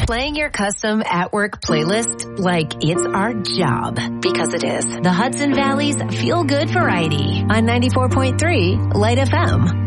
Playing your custom at-work playlist like it's our job. Because it is. The Hudson Valley's feel-good variety on 94.3 Light FM.